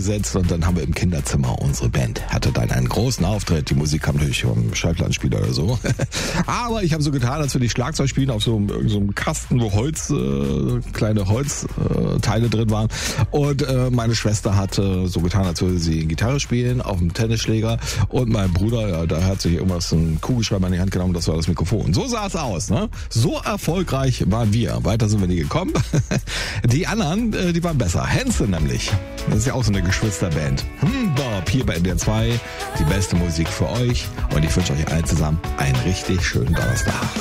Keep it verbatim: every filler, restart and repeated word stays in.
gesetzt und dann haben wir im Kinderzimmer, unsere Band hatte dann einen großen Auftritt. Die Musik kam natürlich vom Schallplattenspieler oder so. Aber ich habe so getan, als wir die Schlagzeug spielen auf so, so einem Kasten, wo Holz, äh, kleine Holzteile äh, drin waren. Und äh, meine Schwester hat äh, so getan, als würde sie Gitarre spielen auf dem Tennisschläger. Und mein Bruder, ja, da hat sich irgendwas, ein Kugelschreiber in die Hand genommen, das war das Mikrofon. So sah es aus, ne? So erfolgreich waren wir. Weiter sind wir nie gekommen. Die anderen, äh, die waren besser. Hanson nämlich. Das ist ja auch so eine Geschwisterband. Hm, Bob, hier bei N D R zwei. Die beste Musik für euch. Und ich wünsche euch allen zusammen einen richtig schönen Donnerstag.